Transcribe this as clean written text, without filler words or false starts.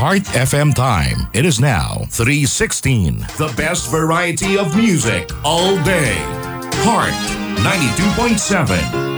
Heart FM time. It is now 3:16. The best variety of music all day. Heart 92.7.